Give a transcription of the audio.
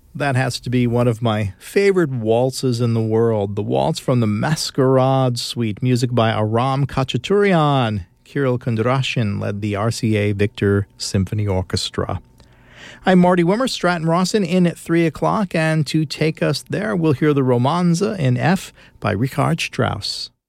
That has to be one of my favorite waltzes in the world, the waltz from the Masquerade Suite, music by Aram Khachaturian. Kirill Kundrashin led the RCA Victor Symphony Orchestra. I'm Marty Wimmer, Stratton Rawson, in at 3 o'clock, and to take us there, we'll hear the Romanza in F by Richard Strauss.